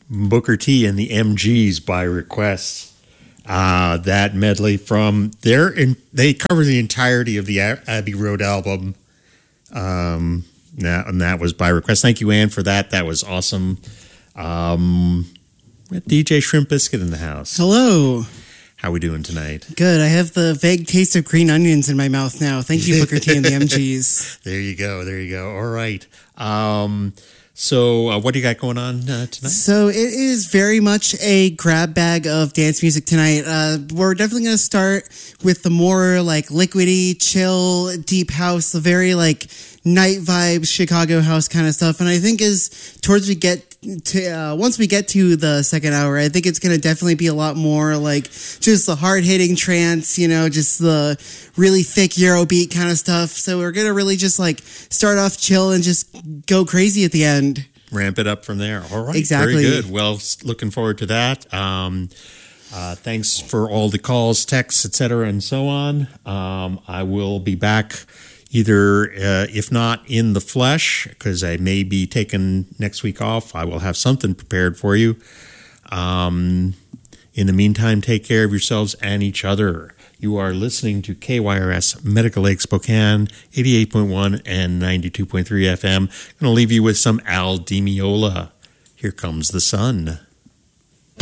Booker T and the MGs by request. That medley from they cover the entirety of the Abbey Road album. And that was by request. Thank you, Ann, for that. That was awesome. We had DJ Shrimp Biscuit in the house. Hello. How we doing tonight? Good. I have the vague taste of green onions in my mouth now. Thank you, Booker T and the MGs. There you go. All right. So what do you got going on tonight? So it is very much a grab bag of dance music tonight. We're definitely going to start with the more like liquidy, chill, deep house, the very like night vibe, Chicago house kind of stuff. And I think once we get to the second hour, I think it's going to definitely be a lot more like just the hard hitting trance, just the really thick Eurobeat kind of stuff. So we're going to really just like start off chill and just go crazy at the end. Ramp it up from there. All right. Exactly. Very good. Well, looking forward to that. Thanks for all the calls, texts, etc., and so on. I will be back either, if not in the flesh, because I may be taking next week off. I will have something prepared for you. In the meantime, take care of yourselves and each other. You are listening to KYRS Medical Lake Spokane, 88.1 and 92.3 FM. I'm going to leave you with some Al Di Meola. Here Comes the Sun.